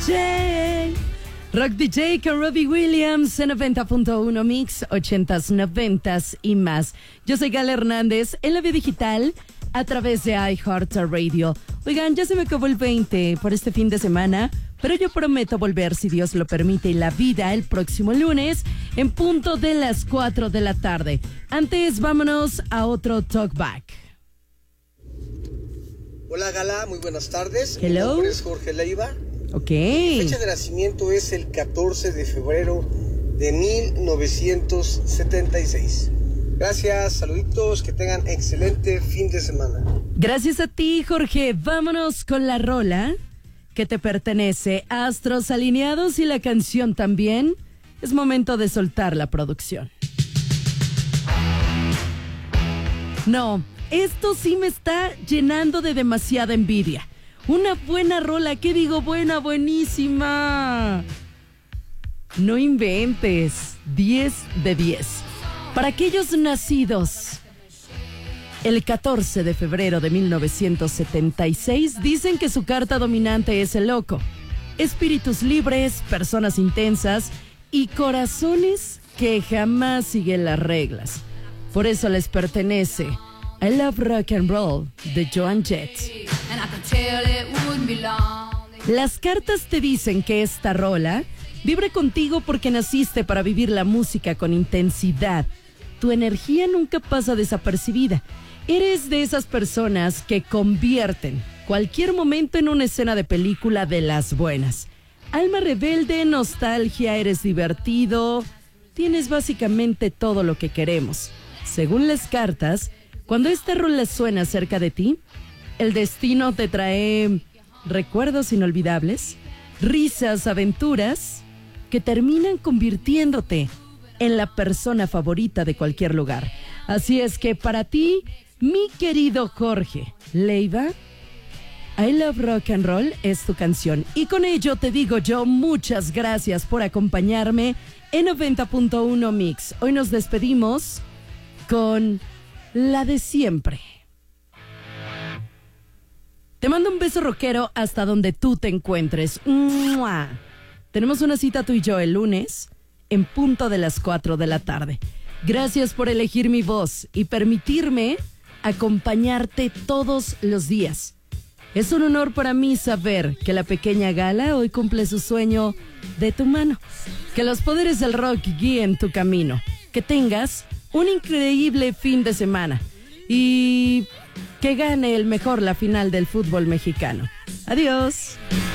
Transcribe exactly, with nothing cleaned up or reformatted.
J. Rock D J con Robbie Williams en noventa punto uno Mix, ochentas, noventas y más. Yo soy Gala Hernández en la vía digital a través de iHeartRadio. Oigan, ya se me acabó el veinte por este fin de semana, pero yo prometo volver, si Dios lo permite y la vida, el próximo lunes en punto de las cuatro de la tarde. Antes, vámonos a otro Talkback. Hola Gala, muy buenas tardes. Hello. Mi nombre es Jorge Leiva. Ok. Mi fecha de nacimiento es el catorce de febrero de mil novecientos setenta y seis. Gracias, saluditos, que tengan excelente fin de semana. Gracias a ti, Jorge. Vámonos con la rola que te pertenece. Astros alineados y la canción también. Es momento de soltar la producción. No, esto sí me está llenando de demasiada envidia. Una buena rola, ¿qué digo? Buena, buenísima. No inventes. diez de diez. Para aquellos nacidos el catorce de febrero de mil novecientos setenta y seis, dicen que su carta dominante es el loco. Espíritus libres, personas intensas y corazones que jamás siguen las reglas. Por eso les pertenece I Love Rock and Roll de Joan Jett. Las cartas te dicen que esta rola vibre contigo porque naciste para vivir la música con intensidad. Tu energía nunca pasa desapercibida. Eres de esas personas que convierten cualquier momento en una escena de película de las buenas. Alma rebelde, nostalgia, eres divertido. Tienes básicamente todo lo que queremos. Según las cartas, cuando esta rola suena cerca de ti, el destino te trae recuerdos inolvidables, risas, aventuras que terminan convirtiéndote en la persona favorita de cualquier lugar. Así es que para ti, mi querido Jorge Leiva, I Love Rock and Roll es tu canción. Y con ello te digo yo muchas gracias por acompañarme en noventa punto uno Mix. Hoy nos despedimos con la de siempre. Te mando un beso rockero hasta donde tú te encuentres. ¡Mua! Tenemos una cita tú y yo el lunes en punto de las cuatro de la tarde. Gracias por elegir mi voz y permitirme acompañarte todos los días. Es un honor para mí saber que la pequeña Gala hoy cumple su sueño de tu mano. Que los poderes del rock guíen tu camino. Que tengas un increíble fin de semana y que gane el mejor la final del fútbol mexicano. Adiós.